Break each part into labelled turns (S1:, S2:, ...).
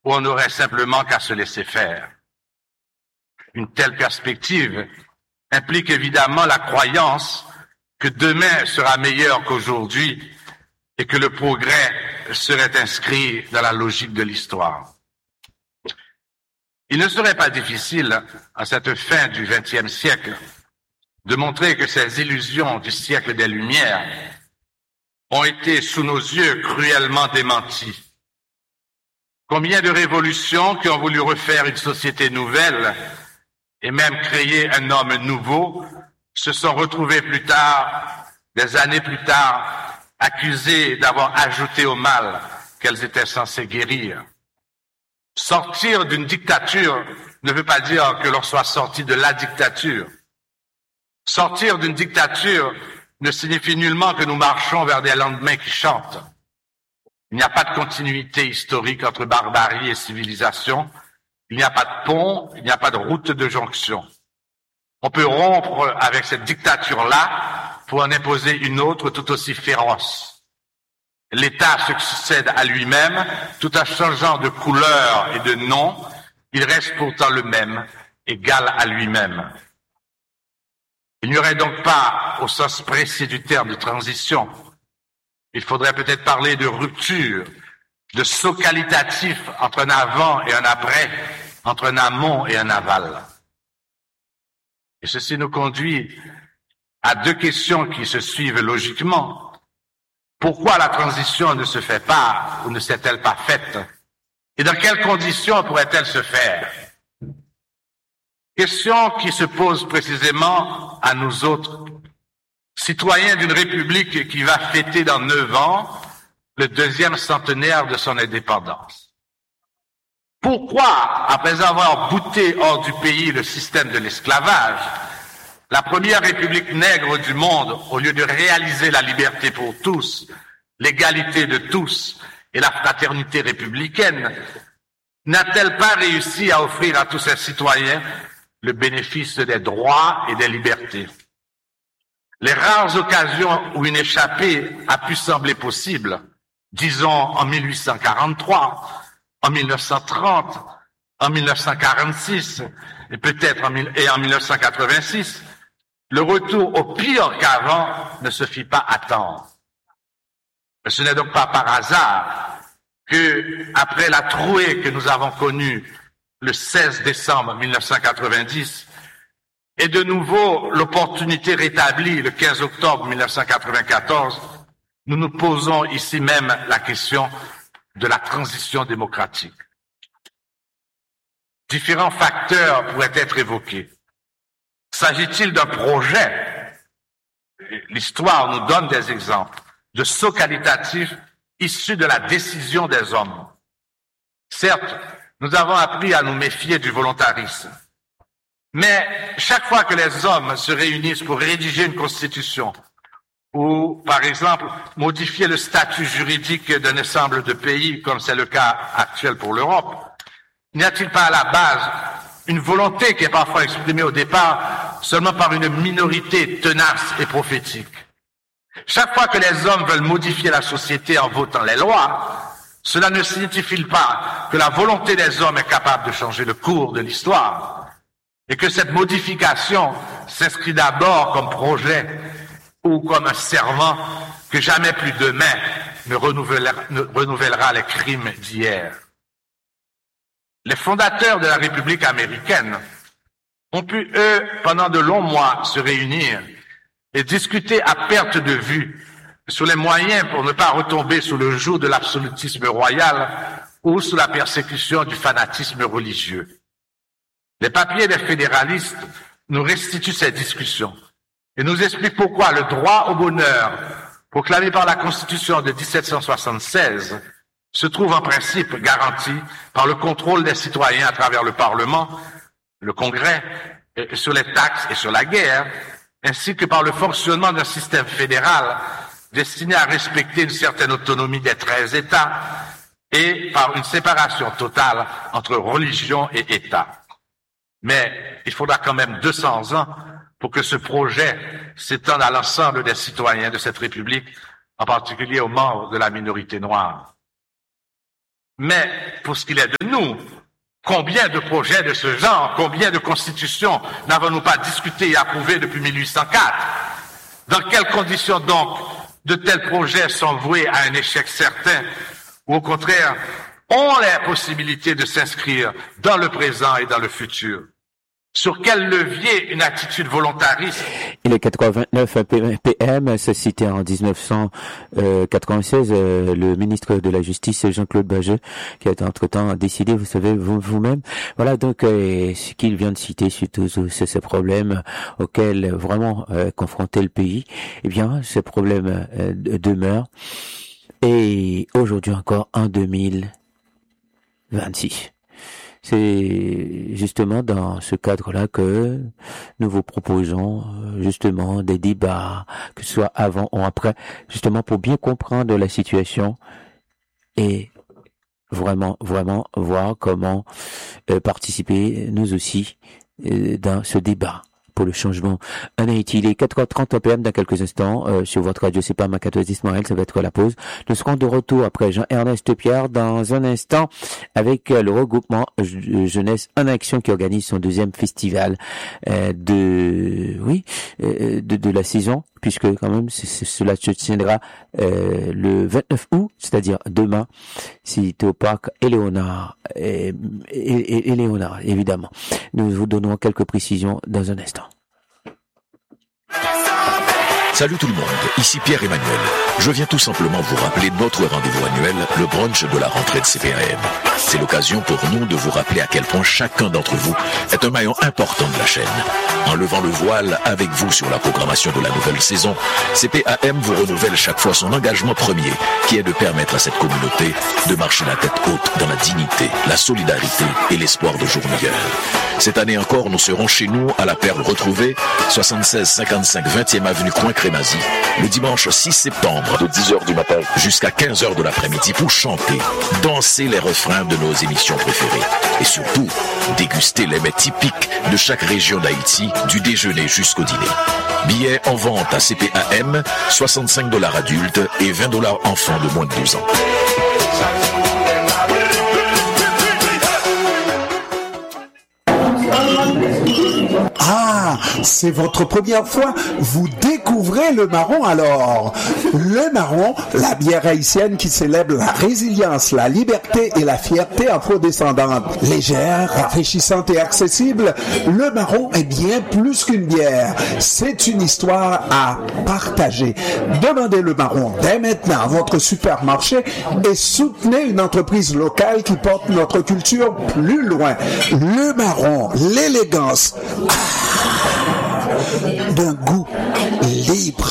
S1: où on n'aurait simplement qu'à se laisser faire. Une telle perspective implique évidemment la croyance que demain sera meilleur qu'aujourd'hui et que le progrès serait inscrit dans la logique de l'histoire. Il ne serait pas difficile, à cette fin du XXe siècle, de montrer que ces illusions du siècle des Lumières ont été sous nos yeux cruellement démenties. Combien de révolutions qui ont voulu refaire une société nouvelle et même créer un homme nouveau se sont retrouvées plus tard, des années plus tard, accusées d'avoir ajouté au mal qu'elles étaient censées guérir. Sortir d'une dictature ne veut pas dire que l'on soit sorti de la dictature. Sortir d'une dictature ne signifie nullement que nous marchons vers des lendemains qui chantent. Il n'y a pas de continuité historique entre barbarie et civilisation. Il n'y a pas de pont, il n'y a pas de route de jonction. On peut rompre avec cette dictature-là pour en imposer une autre tout aussi féroce. L'État succède à lui-même, tout en changeant de couleur et de nom, il reste pourtant le même, égal à lui-même. Il n'y aurait donc pas, au sens précis du terme, de transition. Il faudrait peut-être parler de rupture, de saut qualitatif entre un avant et un après, entre un amont et un aval. Et ceci nous conduit à deux questions qui se suivent logiquement. Pourquoi la transition ne se fait pas ou ne s'est-elle pas faite? Et dans quelles conditions pourrait-elle se faire? Question qui se pose précisément à nous autres, citoyens d'une république qui va fêter dans 9 ans le 2e centenaire de son indépendance. Pourquoi, après avoir bouté hors du pays le système de l'esclavage, la première république nègre du monde, au lieu de réaliser la liberté pour tous, l'égalité de tous et la fraternité républicaine, n'a-t-elle pas réussi à offrir à tous ses citoyens le bénéfice des droits et des libertés? Les rares occasions où une échappée a pu sembler possible, disons en 1843, en 1930, en 1946 et peut-être en 1986, le retour au pire qu'avant ne se fit pas attendre. Mais ce n'est donc pas par hasard que, après la trouée que nous avons connue le 16 décembre 1990, et de nouveau l'opportunité rétablie le 15 octobre 1994, nous nous posons ici même la question de la transition démocratique. Différents facteurs pourraient être évoqués. S'agit-il d'un projet? L'histoire nous donne des exemples de saut qualitatif issus de la décision des hommes. Certes, nous avons appris à nous méfier du volontarisme. Mais chaque fois que les hommes se réunissent pour rédiger une constitution ou, par exemple, modifier le statut juridique d'un ensemble de pays, comme c'est le cas actuel pour l'Europe, n'y a-t-il pas à la base une volonté qui est parfois exprimée au départ seulement par une minorité tenace et prophétique? Chaque fois que les hommes veulent modifier la société en votant les lois, cela ne signifie pas que la volonté des hommes est capable de changer le cours de l'histoire et que cette modification s'inscrit d'abord comme projet ou comme un serment que jamais plus demain ne renouvellera les crimes d'hier. Les fondateurs de la République américaine ont pu, eux, pendant de longs mois, se réunir et discuter à perte de vue sur les moyens pour ne pas retomber sous le joug de l'absolutisme royal ou sous la persécution du fanatisme religieux. Les papiers des fédéralistes nous restituent ces discussions et nous expliquent pourquoi le droit au bonheur, proclamé par la Constitution de 1776, se trouve en principe garanti par le contrôle des citoyens à travers le Parlement, le Congrès, sur les taxes et sur la guerre, ainsi que par le fonctionnement d'un système fédéral destiné à respecter une certaine autonomie des 13 États et par une séparation totale entre religion et État. Mais il faudra quand même 200 ans pour que ce projet s'étende à l'ensemble des citoyens de cette République, en particulier aux membres de la minorité noire. Mais pour ce qu'il est de nous, combien de projets de ce genre, combien de constitutions n'avons-nous pas discuté et approuvé depuis 1804? Dans quelles conditions donc de tels projets sont voués à un échec certain ou au contraire ont la possibilité de s'inscrire dans le présent et dans le futur? Sur quel levier une attitude volontariste?
S2: Il est 4h29 PM, c'est cité en 1996, le ministre de la Justice, Jean-Claude Bageux, qui a entre-temps décidé, vous savez, vous-même. Voilà, donc, ce qu'il vient de citer sur tous ces problèmes auxquels vraiment confronté le pays, eh bien, ces problèmes demeurent. Et aujourd'hui encore, en 2026. C'est justement dans ce cadre-là que nous vous proposons justement des débats, que ce soit avant ou après, justement pour bien comprendre la situation et vraiment voir comment participer nous aussi dans ce débat pour le changement en Haïti. Il est 4h30 PM dans quelques instants sur votre radio. C'est pas ma 14 Ismaël, ça va être la pause. Nous serons de retour après Jean-Ernest Pierre dans un instant avec le regroupement Jeunesse en Action qui organise son deuxième festival de la saison, puisque quand même cela se tiendra le 29 août, c'est-à-dire demain. C'est au parc Éléonard, Éléonard évidemment. Nous vous donnons quelques précisions dans un instant.
S3: Salut tout le monde, ici Pierre-Emmanuel. Je viens tout simplement vous rappeler notre rendez-vous annuel, le brunch de la rentrée de CPAM. C'est l'occasion pour nous de vous rappeler à quel point chacun d'entre vous est un maillon important de la chaîne. En levant le voile avec vous sur la programmation de la nouvelle saison, CPAM vous renouvelle chaque fois son engagement premier, qui est de permettre à cette communauté de marcher la tête haute dans la dignité, la solidarité et l'espoir de jours meilleurs. Cette année encore, nous serons chez nous à la Perle retrouvée, 76-55 20e avenue Coin-Crémazie, le dimanche 6 septembre de 10h du matin jusqu'à 15h de l'après-midi pour chanter, danser les refrains de nos émissions préférées et surtout déguster les mets typiques de chaque région d'Haïti du déjeuner jusqu'au dîner. Billets en vente à CPAM, $65 adultes et $20 enfants de moins de 12 ans.
S4: Ah, c'est votre première fois, vous découvrez le marron alors. Le marron, la bière haïtienne qui célèbre la résilience, la liberté et la fierté afrodescendante. Légère, rafraîchissante et accessible, le marron est bien plus qu'une bière. C'est une histoire à partager. Demandez le marron dès maintenant à votre supermarché et soutenez une entreprise locale qui porte notre culture plus loin. Le marron, l'élégance d'un goût libre.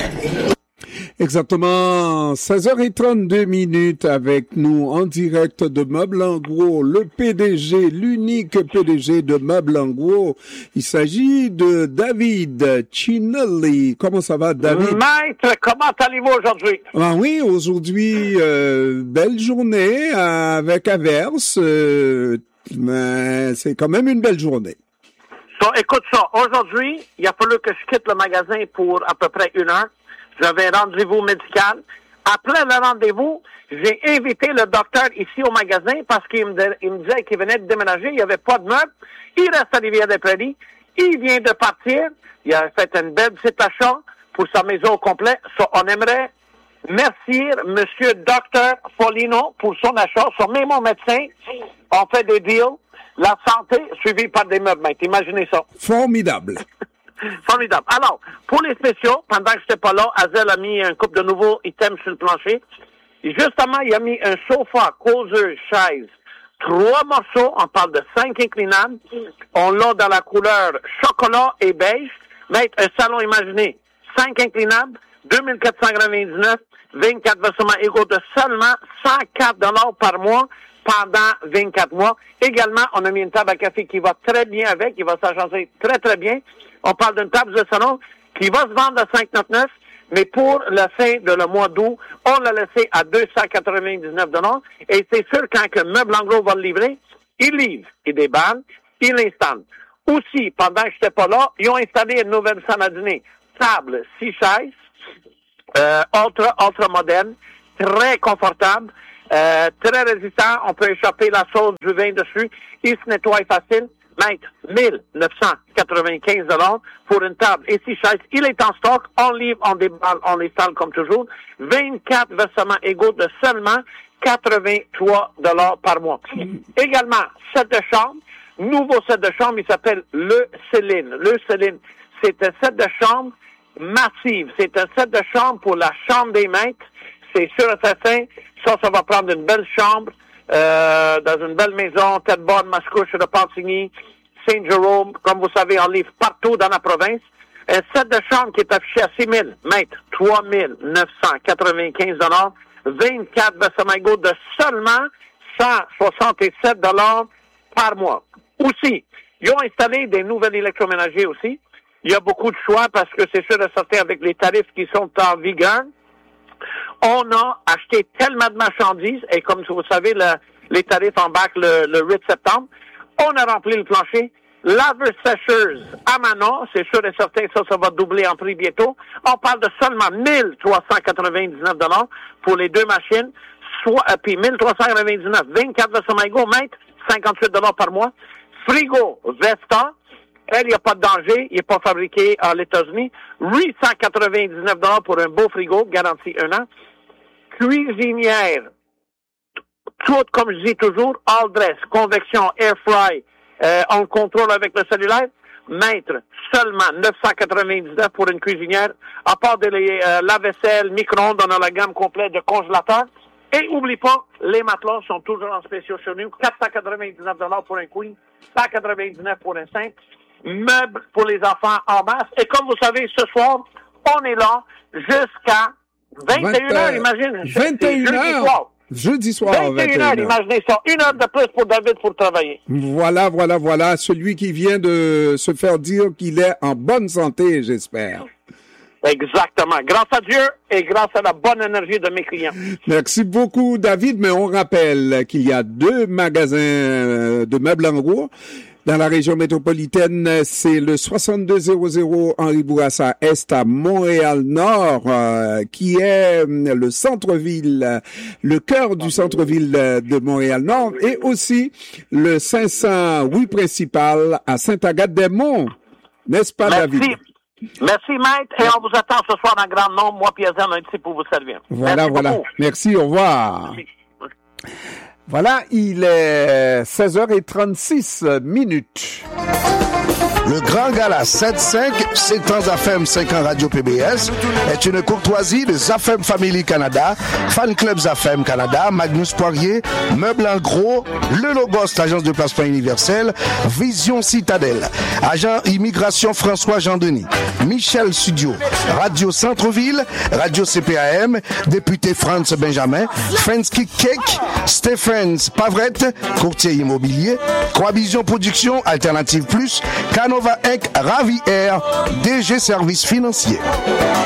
S5: Exactement, 16h32 avec nous en direct de Meubles en Gros, le PDG, l'unique PDG de Meubles en Gros. Il s'agit de David Cinelli. Comment ça va, David?
S6: Maître, comment allez-vous aujourd'hui?
S5: Ah oui, aujourd'hui, belle journée avec averse, mais c'est quand même une belle journée.
S6: So, écoute ça, aujourd'hui, il a fallu que je quitte le magasin pour à peu près 1 heure. J'avais un rendez-vous médical. Après le rendez-vous, j'ai invité le docteur ici au magasin parce qu'il me disait qu'il venait de déménager, il n'y avait pas de meubles. Il reste à Rivière-des-Prairies. Il vient de partir. Il a fait une belle petite achat pour sa maison au complet. So, on aimerait remercier Monsieur Docteur Folino pour son achat. So, même mon médecin, on fait des deals. La santé suivie par des meubles, mec. Imaginez ça.
S5: Formidable.
S6: Formidable. Alors, pour les spéciaux, pendant que j'étais pas là, Azel a mis un couple de nouveaux items sur le plancher. Et justement, il a mis un sofa, causeur, chaise, 3 morceaux. On parle de 5 inclinables. On l'a dans la couleur chocolat et beige. Mec, un salon imaginé. 5 inclinables, 2499, 24 versements égaux de seulement $104 par mois pendant 24 mois. Également, on a mis une table à café qui va très bien avec, qui va s'agencer très, très bien. On parle d'une table de salon qui va se vendre à $599, mais pour la fin de le mois d'août, on l'a laissé à $299. Et c'est sûr, quand que Meubles en Gros va le livrer, il livre, il déballe, il l'installe. Aussi, pendant que j'étais pas là, ils ont installé une nouvelle salle à dîner. Table, 6 chaises, ultra moderne, très confortable. Très résistant, on peut échapper la sauce du vin dessus. Il se nettoie facile. Maître, 1995 $ pour une table et 6 chaises. Il est en stock. On livre, on déballe, on installe comme toujours. 24 versements égaux de seulement 83 $ par mois. Également, set de chambre. Nouveau set de chambre, il s'appelle le Céline. Le Céline, c'est un set de chambre massive. C'est un set de chambre pour la chambre des maîtres. C'est sûr et certain. Ça va prendre une belle chambre. Dans une belle maison, Tête-Bonne, Mascouche, de Pantigny, Saint-Jérôme, comme vous savez, on livre partout dans la province. Un set de chambre qui est affiché à 6 000 mètres, 3 995 $, 24 versements égaux de seulement 167 $ par mois. Aussi, ils ont installé des nouvelles électroménagers aussi. Il y a beaucoup de choix parce que c'est sûr de sortir avec les tarifs qui sont en vigueur. On a acheté tellement de marchandises, et comme vous savez, les tarifs embarquent le 8 septembre. On a rempli le plancher. Lavers sécheuse à Manon, c'est sûr et certain, ça va doubler en prix bientôt. On parle de seulement 1399 $ pour les deux machines, puis 1399, 24 versements égaux, mètres, 58 $ par mois. Frigo Vesta, elle, il n'y a pas de danger, il n'est pas fabriqué aux États-Unis. 899 $ pour un beau frigo, garanti 1 an. Cuisinière, tout comme je dis toujours, all dress, convection, air fry, on le contrôle avec le cellulaire. Maître, seulement 999 pour une cuisinière. À part de lave-vaisselle, micro-ondes, on a la gamme complète de congélateurs. Et oublie pas, les matelas sont toujours en spéciaux chez nous. 499 $ pour un queen, 199 pour un simple. Meubles pour les enfants en masse. Et comme vous savez, ce soir, on est là jusqu'à 21h, imagine.
S5: 21h. Jeudi soir,
S6: 21h, imaginez ça. 1 heure de plus pour David pour travailler.
S5: Voilà. Celui qui vient de se faire dire qu'il est en bonne santé, j'espère.
S6: Exactement. Grâce à Dieu et grâce à la bonne énergie de mes clients.
S5: Merci beaucoup, David. Mais on rappelle qu'il y a 2 magasins de meubles en gros. Dans la région métropolitaine, c'est le 6200 Henri Bourassa Est à Montréal-Nord, qui est le centre-ville, le cœur du centre-ville de Montréal-Nord, et aussi le 500 rue principale à Sainte-Agathe-des-Monts. N'est-ce pas, David?
S6: Merci, maître, et on vous attend ce soir en grand nombre. Moi, Pierre, on est ici pour vous servir.
S5: Voilà. Merci, au revoir. Merci. Voilà, il est 16h36.
S7: Le Grand Gala 7-5, 7 ans AFEM, 5 ans Radio PBS, est une courtoisie de Zafem Family Canada, Fan Club Zafem Canada, Magnus Poirier, Meubles en Gros, Le Logos, l'agence de placement universel, Vision Citadelle, agent immigration François Jean-Denis, Michel Studio, Radio Centre-Ville, Radio CPAM, député Franz Benjamin, Fensky Cake, Stephens Pavrette, courtier immobilier, Croix-Vision Production, Alternative Plus, Canova Inc, Ravi Air, DG Services Financiers.